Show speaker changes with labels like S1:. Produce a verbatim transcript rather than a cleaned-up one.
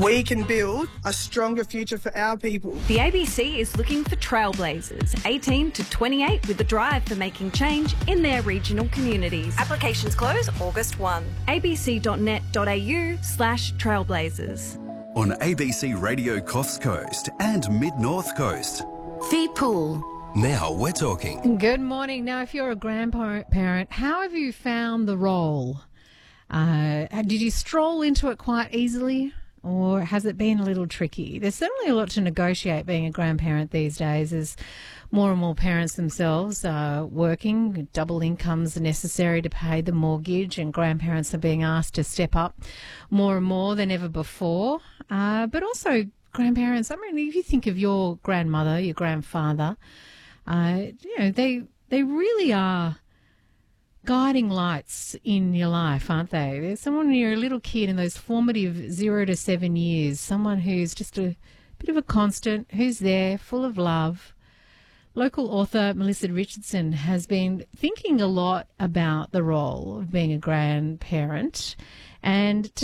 S1: We can build a stronger future for our people.
S2: The A B C is looking for trailblazers, eighteen to twenty-eight, with a drive for making change in their regional communities. Applications close August first. abc.net.au slash trailblazers.
S3: On A B C Radio Coffs Coast and Mid-North Coast.
S4: Fee Pool.
S3: Now we're talking.
S5: Good morning. Now, if you're a grandparent, how have you found the role? Uh, did you stroll into it quite easily, or has it been a little tricky? There's certainly a lot to negotiate being a grandparent these days, as more and more parents themselves are working. Double incomes are necessary to pay the mortgage, and grandparents are being asked to step up more and more than ever before. Uh, but also grandparents, I mean, if you think of your grandmother, your grandfather, uh, you know, they they really are guiding lights in your life, aren't they? There's someone when you're a little kid in those formative zero to seven years, someone who's just a bit of a constant, who's there, full of love. Local author Melissa Richardson has been thinking a lot about the role of being a grandparent, and